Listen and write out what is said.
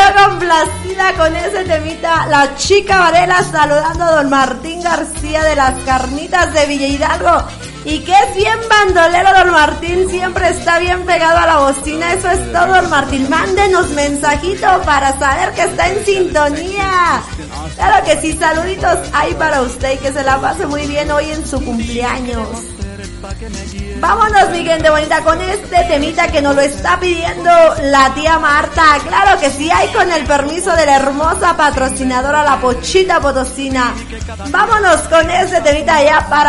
complacida con ese temita, la chica Varela saludando a don Martín García de las Carnitas de Villa Hidalgo. Y que es bien bandolero don Martín, siempre está bien pegado a la bocina. Eso es todo, don Martín. Mándenos mensajito para saber que está en sintonía. Claro que sí, saluditos hay para usted y que se la pase muy bien hoy en su cumpleaños. Vámonos, mi gente bonita, con este temita que nos lo está pidiendo la tía Marta. Claro que sí, hay con el permiso de la hermosa patrocinadora, la Pochita Potosina. Vámonos con este temita ya para